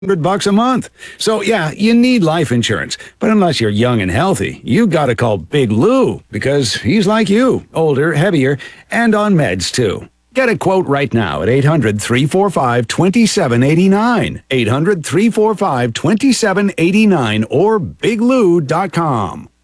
$100 a month. So yeah, you need life insurance. But unless you're young and healthy, you gotta call Big Lou because he's like you, older, heavier, and on meds too. Get a quote right now at 800-345-2789. 800-345-2789 or biglou.com.